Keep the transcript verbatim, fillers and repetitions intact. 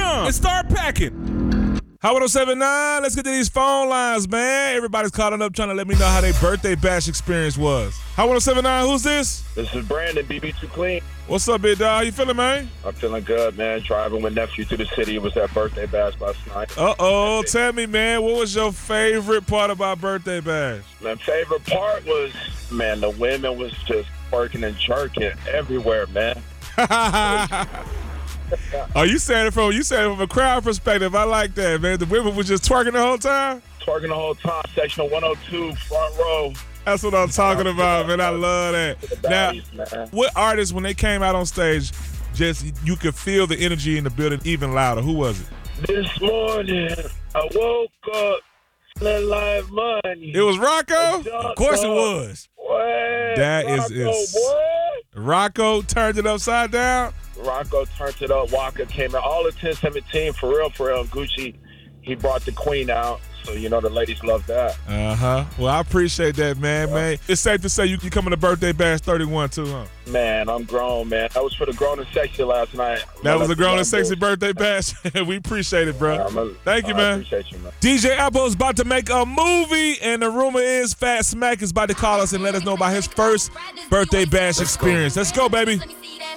com and start packing. Hot one oh seven point nine, let's get to these phone lines, man. Everybody's calling up trying to let me know how their birthday bash experience was. Hot one oh seven point nine, who's this? This is Brandon, B B Too Clean. What's up, big dog? How you feeling, man? I'm feeling good, man. Driving with nephew to the city. It was that birthday bash last night. Uh-oh. Tell me, man, what was your favorite part about birthday bash? My favorite part was, man, the women was just working and jerking everywhere, man. Oh, you saying it from you saying it from a crowd perspective. I like that, man. The women was just twerking the whole time? Twerking the whole time. Section one oh two, front row. That's what I'm talking about, man. I love that. Baddies, now, man. What artists, when they came out on stage, just you could feel the energy in the building even louder? Who was it? This morning, I woke up feeling like money. It was Rocco? Of course it was. What? That Rocco, is, is what? Rocco turned it upside down? Rocco turned it up. Walker came out. All of ten seventeen, for real, for real. Gucci, he brought the queen out. So, you know, the ladies love that. Uh-huh. Well, I appreciate that, man, yeah. man. It's safe to say you you coming to birthday bash thirty-one, too, huh? Man, I'm grown, man. That was for the grown and sexy last night. That was a grown and sexy birthday bash. We appreciate it, bro. Yeah, a, Thank you, man. I appreciate you, man. D J Apple is about to make a movie, and the rumor is Fat Smack is about to call us and let us know about his first birthday bash experience. Let's go, baby.